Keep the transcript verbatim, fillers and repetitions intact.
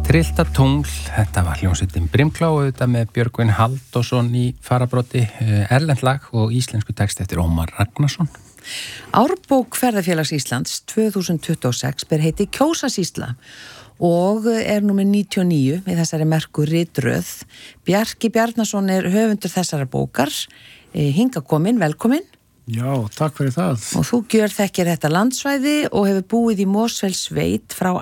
Trillta tungl, þetta var hljómsveitin Brimklá auðvitað með Björgvin Halldórsson í farabroddi, erlend lag og íslensku text eftir Ómar Ragnarsson. Árbók Ferðafélags Íslands tvö þúsund tuttugu og sex ber heiti Kjósasýsla og er númer níutíu og níu í þessari merku ritröð. Bjarki Bjarnason er höfundur þessara bókar, hinga komin, velkomin. Já, takk fyrir það. Og þú gjör þekkir þetta landsvæði og hefur búið í Mosfellssveit frá